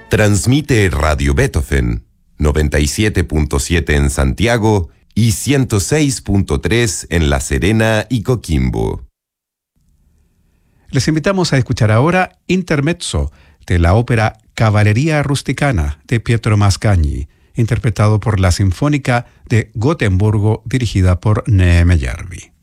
Transmite Radio Beethoven, 97.7 en Santiago y 106.3 en La Serena y Coquimbo. Les invitamos a escuchar ahora Intermezzo de la ópera Cavalleria Rusticana de Pietro Mascagni, interpretado por la Sinfónica de Gotemburgo dirigida por Neeme Järvi.